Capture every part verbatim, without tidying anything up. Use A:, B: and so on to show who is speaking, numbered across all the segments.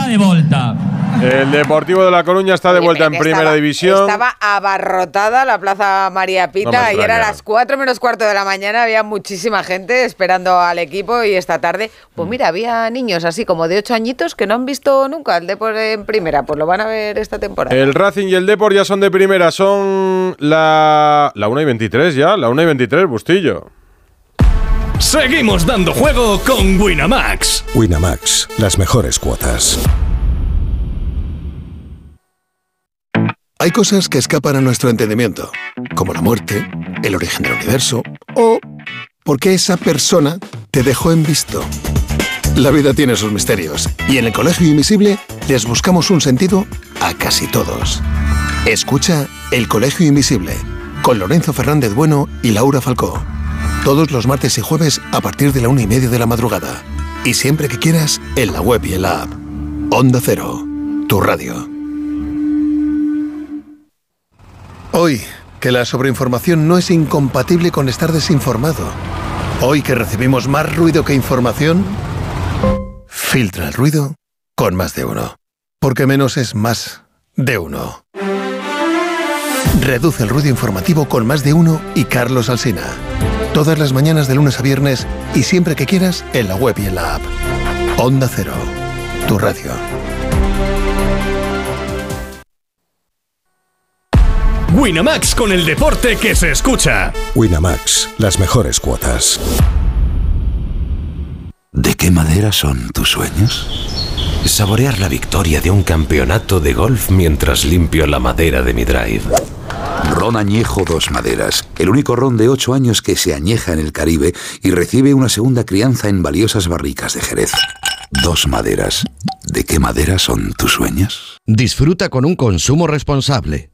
A: de vuelta.
B: El Deportivo de La Coruña está de vuelta en Primera
C: estaba,
B: División.
C: Estaba abarrotada la Plaza María Pita.
B: No
C: Ayer a las cuatro menos cuarto de la mañana había muchísima gente esperando al equipo y esta tarde, pues mira, había niños así como de ocho añitos que no han visto nunca el Depor en Primera, pues lo van a ver esta temporada.
B: El Racing y el Depor ya son de Primera, son la, la una y veintitrés ya, la una y veintitrés, Bustillo.
D: Seguimos dando juego con Winamax.
E: Winamax, las mejores cuotas.
F: Hay cosas que escapan a nuestro entendimiento, como la muerte, el origen del universo o por qué esa persona te dejó en visto. La vida tiene sus misterios y en el Colegio Invisible les buscamos un sentido a casi todos. Escucha El Colegio Invisible con Lorenzo Fernández Bueno y Laura Falcó. Todos los martes y jueves a partir de la una y media de la madrugada. Y siempre que quieras, en la web y en la app. Onda Cero, tu radio. Hoy, que la sobreinformación no es incompatible con estar desinformado. Hoy que recibimos más ruido que información, filtra el ruido con Más de Uno. Porque menos es más de uno. Reduce el ruido informativo con Más de Uno y Carlos Alsina. Todas las mañanas de lunes a viernes y siempre que quieras en la web y en la app. Onda Cero, tu radio.
D: Winamax, con el deporte que se escucha.
E: Winamax, las mejores cuotas.
G: ¿De qué madera son tus sueños? Saborear la victoria de un campeonato de golf mientras limpio la madera de mi drive. Ron Añejo Dos Maderas, el único ron de ocho años que se añeja en el Caribe y recibe una segunda crianza en valiosas barricas de Jerez. Dos Maderas. ¿De qué madera son tus sueños?
H: Disfruta con un consumo responsable.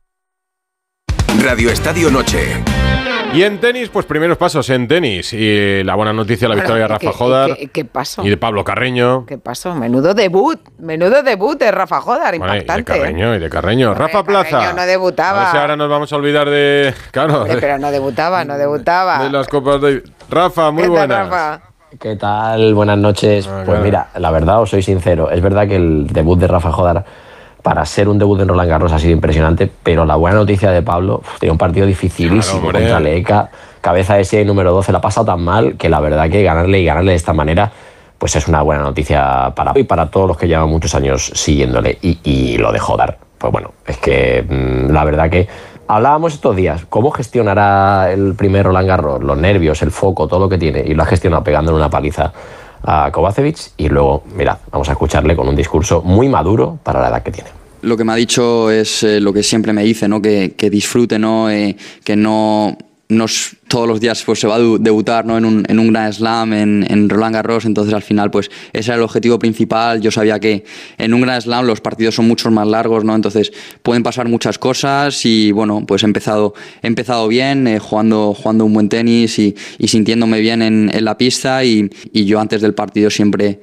I: Radio Estadio Noche.
B: Y en tenis, pues primeros pasos en tenis. Y la buena noticia, la victoria de Rafa Jodar.
C: ¿Qué, qué pasó?
B: Y de Pablo Carreño.
C: ¿Qué pasó? Menudo debut. Menudo debut de Rafa Jodar, impactante.
B: Bueno, y de Carreño, y de Carreño.
C: Hombre,
B: Rafa
C: Carreño
B: Plaza.
C: no debutaba.
B: A ver si ahora nos vamos a olvidar de... Claro.
C: Hombre,
B: de,
C: pero no debutaba, no debutaba.
B: De las copas de... Rafa, muy
C: ¿Qué tal,
B: buenas.
C: Rafa?
J: ¿Qué tal? Buenas noches.
B: Ah,
J: pues
B: claro.
J: mira, la verdad, os soy sincero. Es verdad que el debut de Rafa Jodar, para ser un debut en Roland Garros, ha sido impresionante, pero la buena noticia de Pablo, uf, tenía un partido dificilísimo
B: Claro,
J: contra Leca, cabeza de serie número doce, la ha pasado tan mal que la verdad que ganarle y ganarle de esta manera pues es una buena noticia para y para todos los que llevan muchos años siguiéndole. Y, y lo de Jodar, pues bueno, es que mmm, la verdad que hablábamos estos días, cómo gestionará el primer Roland Garros, los nervios, el foco, todo lo que tiene, y lo ha gestionado pegándole una paliza a Kovacevic. Y luego, mirad, vamos a escucharle con un discurso muy maduro para la edad que tiene.
K: Lo que me ha dicho es eh, lo que siempre me dice, ¿no? Que, que disfrute, ¿no? Eh, que no, no todos los días pues, se va a debutar, ¿no? en, un, en un Grand Slam, en, en Roland Garros. Entonces al final pues ese era el objetivo principal. Yo sabía que en un Grand Slam los partidos son mucho más largos, ¿no? Entonces pueden pasar muchas cosas y bueno, pues he empezado, he empezado bien, eh, jugando, jugando un buen tenis y, y sintiéndome bien en, en la pista y, y yo antes del partido siempre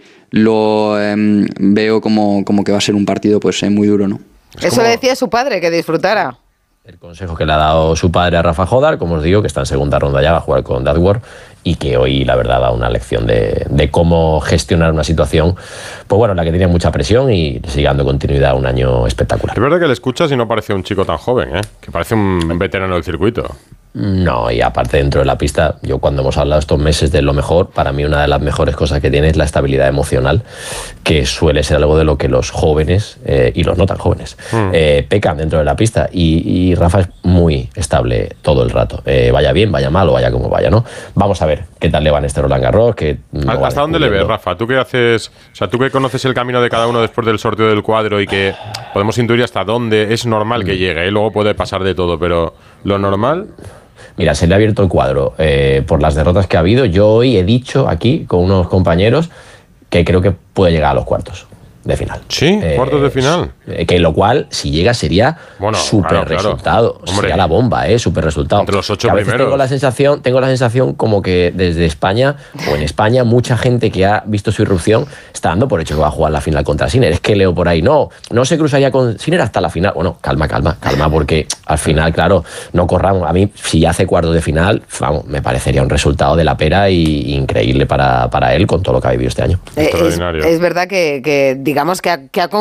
K: lo eh, veo como, como que va a ser un partido pues eh, muy duro, ¿no?
C: Eso como... le decía su padre, que disfrutara.
J: El consejo que le ha dado su padre a Rafa Jodar, como os digo, que está en segunda ronda ya, va a jugar con Dadwar, y que hoy la verdad da una lección de, de cómo gestionar una situación, pues bueno, en la que tenía mucha presión y sigue dando continuidad un año espectacular.
B: Es verdad que le escuchas y no parece un chico tan joven, ¿eh? Que parece un veterano del circuito.
J: No, y aparte dentro de la pista, yo cuando hemos hablado estos meses de lo mejor, para mí una de las mejores cosas que tiene es la estabilidad emocional, que suele ser algo de lo que los jóvenes eh, y los no tan jóvenes mm. eh, pecan dentro de la pista, y, y Rafa es muy estable todo el rato, eh, vaya bien, vaya mal o vaya como vaya, ¿no? Vamos a ver qué tal le va en este Roland Garros. Que
B: ¿Hasta vale, dónde le ves, Rafa? ¿Tú qué haces? O sea, tú que conoces el camino de cada uno después del sorteo del cuadro y que podemos intuir hasta dónde es normal mm. que llegue, ¿eh? Luego puede pasar de todo, pero lo normal...
J: Mira, se le ha abierto el cuadro eh, por las derrotas que ha habido. Yo hoy he dicho aquí con unos compañeros que creo que puede llegar a los cuartos de final.
B: Sí, eh, cuartos de final.
J: Eh, que lo cual, si llega, sería bueno, súper claro, resultado. Claro. Sería la bomba, ¿eh? Súper resultado.
B: Entre los ocho
J: que a veces
B: primeros.
J: Tengo la sensación, tengo la sensación como que desde España, o en España, mucha gente que ha visto su irrupción está dando por hecho que va a jugar la final contra Sinner. Es que leo por ahí, no, no se cruzaría con Sinner hasta la final. Bueno, calma, calma, calma, porque al final, claro, no corramos. A mí, si hace cuartos de final, vamos, me parecería un resultado de la pera y increíble para, para él con todo lo que ha vivido este año.
C: Eh, es, es verdad que, que digamos que ha, que ha